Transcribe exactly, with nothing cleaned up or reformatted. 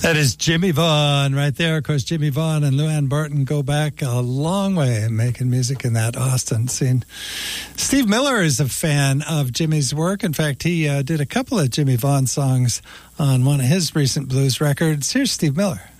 That is Jimmy Vaughan right there. Of course, Jimmy Vaughan and Luann Barton go back a long way making music in that Austin scene. Steve Miller is a fan of Jimmy's work. In fact, he uh, did a couple of Jimmy Vaughan songs on one of his recent blues records. Here's Steve Miller.